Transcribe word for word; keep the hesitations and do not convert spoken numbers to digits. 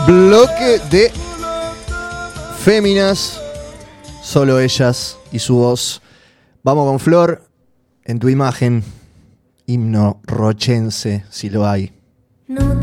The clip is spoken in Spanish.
bloque de féminas, solo ellas y su voz. Vamos con Flor, en tu imagen, himno rochense, si lo hay. No